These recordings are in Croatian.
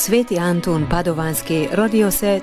Sveti Antun Padovanski rodio se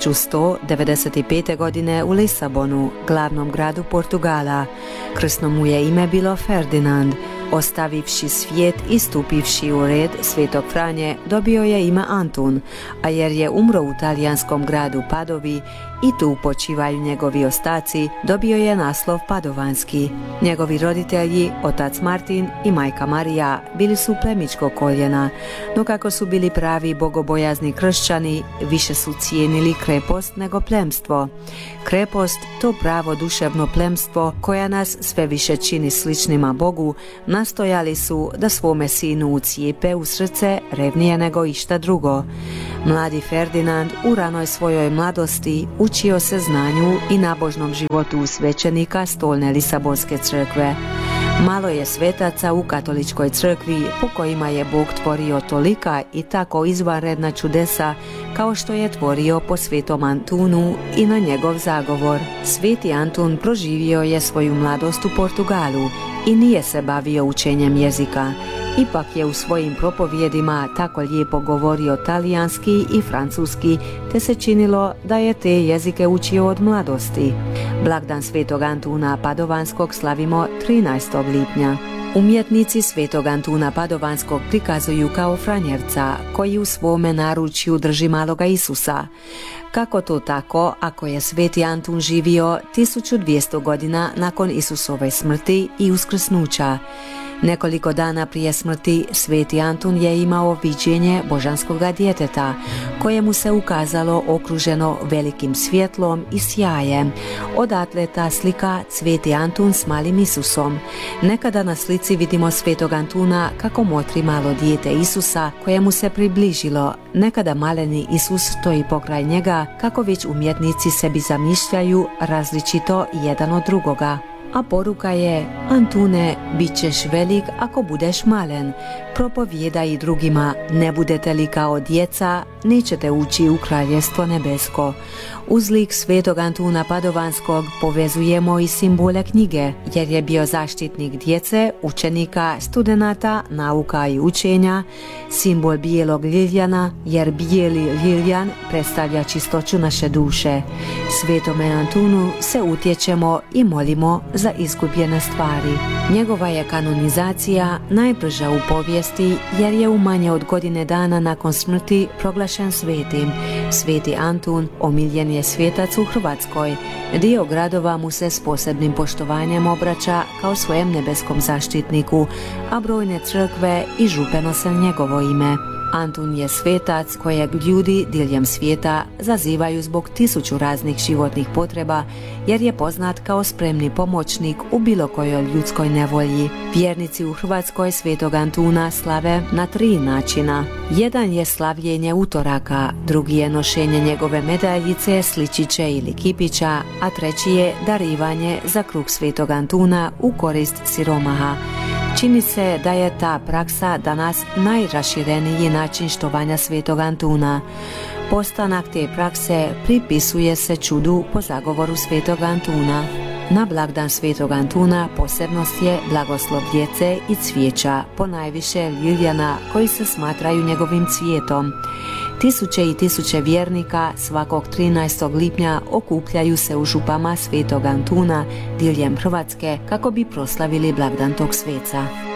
1195. godine u Lisabonu, glavnom gradu Portugala. Krsno mu je ime bilo Ferdinand. Ostavivši svijet i stupivši u red Svetog Franje, dobio je ime Antun, a jer je umro u talijanskom gradu Padovi i tu počivaju njegovi ostaci, dobio je naslov Padovanski. Njegovi roditelji, otac Martin i majka Marija, bili su plemičkog koljena, no kako su bili pravi bogobojazni kršćani, više su cijenili krepost nego plemstvo. Krepost, to pravo duševno plemstvo koja nas sve više čini sličnima Bogu, nastojali su da svome sinu ucijepe u srce revnije nego išta drugo. Mladi Ferdinand u ranoj svojoj mladosti učio se znanju i nabožnom životu svećenika stolne Lisabonske crkve. Malo je svetaca u katoličkoj crkvi po kojima je Bog tvorio tolika i tako izvanredna čudesa kao što je tvorio po Svetom Antunu i na njegov zagovor. Sveti Antun proživio je svoju mladost u Portugalu i nije se bavio učenjem jezika. Ipak je u svojim propovjedima tako lijepo govorio talijanski i francuski, te se činilo da je te jezike učio od mladosti. Blagdan Svetog Antuna Padovanskog slavimo 13. lipnja. Umjetnici Svetog Antuna Padovanskog prikazuju kao Franjevca, koji u svome naručju drži maloga Isusa. Kako to tako, ako je Sveti Antun živio 1200 godina nakon Isusove smrti i uskrsnuća? Nekoliko dana prije smrti Sveti Antun je imao viđenje božanskoga djeteta, kojemu se ukazalo okruženo velikim svjetlom i sjajem. Odatle ta slika Sveti Antun s malim Isusom. Nekada na slici vidimo Svetog Antuna kako motri malo dijete Isusa kojemu se približilo. Nekada maleni Isus stoji pokraj njega, kako već umjetnici sebi zamišljaju različito jedan od drugoga. A poruka je: Antune, bit ćeš velik ako budeš malen. Propovjedaj i drugima, ne budete li kao djeca, nećete ući u kraljestvo nebesko. Uz lik Svetog Antuna Padovanskog povezujemo i simbole knjige, jer je bio zaštitnik djece, učenika, studenata, nauka i učenja, simbol bijelog ljiljana, jer bijeli ljiljan predstavlja čistoću naše duše. Svetome Antunu se utječemo i molimo za iskupljene stvari. Njegova je kanonizacija najbrža u povijesti, jer je u manje od godine dana nakon smrti proglašen svetim. Sveti Antun omiljen je svetac u Hrvatskoj. Dio gradova mu se s posebnim poštovanjem obraća kao svojem nebeskom zaštitniku, a brojne crkve i župe nose njegovo ime. Antun je svetac kojeg ljudi diljem svijeta zazivaju zbog 1000 raznih životnih potreba, jer je poznat kao spremni pomoćnik u bilo kojoj ljudskoj nevolji. Vjernici u Hrvatskoj Svetog Antuna slave na 3 načina. Jedan je slavljenje utoraka, drugi je nošenje njegove medaljice, sličiće ili kipića, a treći je darivanje za kruh Svetog Antuna u korist siromaha. Čini se da je ta praksa danas najrašireniji način štovanja Svetog Antuna. Postanak te prakse pripisuje se čudu po zagovoru Svetog Antuna. Na blagdan Svetog Antuna posebnost je blagoslov djece i cvijeća, ponajviše ljiljana koji se smatraju njegovim cvijetom. Tisuće i tisuće vjernika svakog 13. lipnja okupljaju se u župama Svetog Antuna diljem Hrvatske kako bi proslavili blagdan tog sveca.